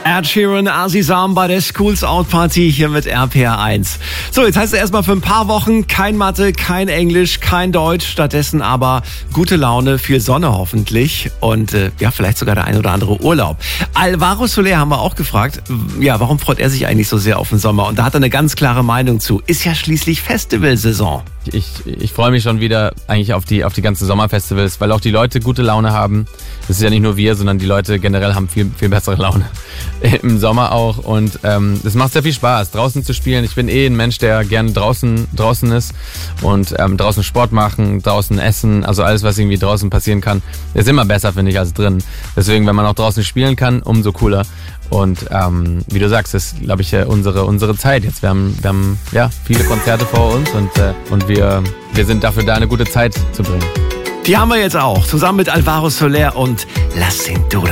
Ed Sheeran, Azizam bei der Schools Out Party hier mit RPR1. So, jetzt heißt es erstmal für ein paar Wochen kein Mathe, kein Englisch, kein Deutsch, stattdessen aber gute Laune, viel Sonne hoffentlich und vielleicht sogar der ein oder andere Urlaub. Alvaro Soler haben wir auch gefragt, warum freut er sich eigentlich so sehr auf den Sommer? Und da hat er eine ganz klare Meinung zu. Ist ja schließlich Festivalsaison. Ich freue mich schon wieder eigentlich auf die ganzen Sommerfestivals, weil auch die Leute gute Laune haben. Das ist ja nicht nur wir, sondern die Leute generell haben viel, viel bessere Laune. Im Sommer auch. Und es macht sehr viel Spaß, draußen zu spielen. Ich bin ein Mensch, der gerne draußen ist und draußen Sport machen, draußen essen. Also alles, was irgendwie draußen passieren kann, ist immer besser, finde ich, als drin. Deswegen, wenn man auch draußen spielen kann, umso cooler. Und wie du sagst, ist, glaube ich, unsere Zeit jetzt. Wir haben viele Konzerte vor uns und wir sind dafür da, eine gute Zeit zu bringen. Die haben wir jetzt auch, zusammen mit Alvaro Soler und Lass ihn du.